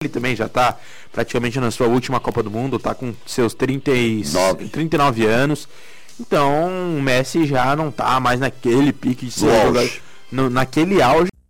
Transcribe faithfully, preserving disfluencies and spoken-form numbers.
Ele também já tá praticamente na sua última Copa do Mundo, tá com seus trinta e nove anos. Então o Messi já não tá mais naquele pique de ser jogador, no, naquele auge